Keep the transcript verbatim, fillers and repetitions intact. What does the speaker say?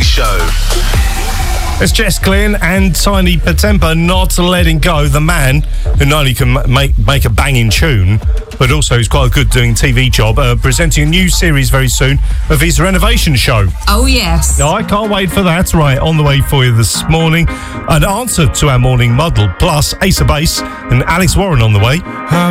Show. It's Jess Glynn and Tiny Patempa not letting go. The man who not only can make make a banging tune, but also is quite good doing T V job, uh, presenting a new series very soon of his renovation show. Oh, yes. I can't wait for that. Right, on the way for you this morning. An answer to our morning muddle, plus Ace of Base and Alex Warren on the way.